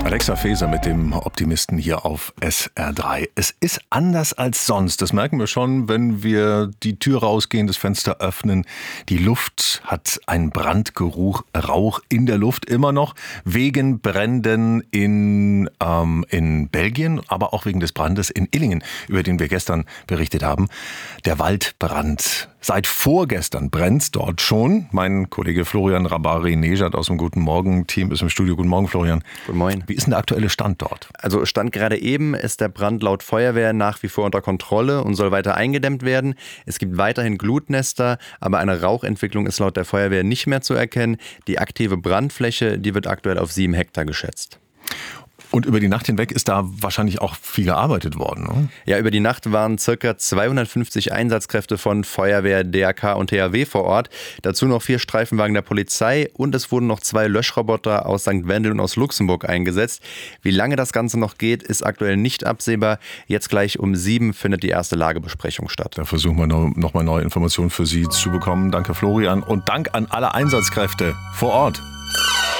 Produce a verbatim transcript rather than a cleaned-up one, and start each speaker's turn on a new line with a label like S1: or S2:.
S1: Alexa Faeser mit dem Optimisten hier auf S R drei. Es ist anders als sonst. Das merken wir schon, wenn wir die Tür rausgehen, das Fenster öffnen. Die Luft hat einen Brandgeruch, Rauch in der Luft immer noch. Wegen Bränden in, ähm, in Belgien, aber auch wegen des Brandes in Illingen, über den wir gestern berichtet haben. Der Waldbrand. Seit vorgestern brennt's dort schon. Mein Kollege Florian Rabari-Nejad aus dem Guten Morgen-Team ist im Studio. Guten Morgen, Florian.
S2: Guten Morgen.
S1: Wie ist denn der aktuelle Stand dort?
S2: Also Stand gerade eben ist der Brand laut Feuerwehr nach wie vor unter Kontrolle und soll weiter eingedämmt werden. Es gibt weiterhin Glutnester, aber eine Rauchentwicklung ist laut der Feuerwehr nicht mehr zu erkennen. Die aktive Brandfläche, die wird aktuell auf sieben Hektar geschätzt.
S1: Und über die Nacht hinweg ist da wahrscheinlich auch viel gearbeitet worden, ne?
S2: Ja, über die Nacht waren ca. zweihundertfünfzig Einsatzkräfte von Feuerwehr, D R K und T H W vor Ort. Dazu noch vier Streifenwagen der Polizei und es wurden noch zwei Löschroboter aus Sankt Wendel und aus Luxemburg eingesetzt. Wie lange das Ganze noch geht, ist aktuell nicht absehbar. Jetzt gleich um sieben findet die erste Lagebesprechung statt.
S1: Da versuchen wir noch mal neue Informationen für Sie zu bekommen. Danke, Florian. Und Dank an alle Einsatzkräfte vor Ort.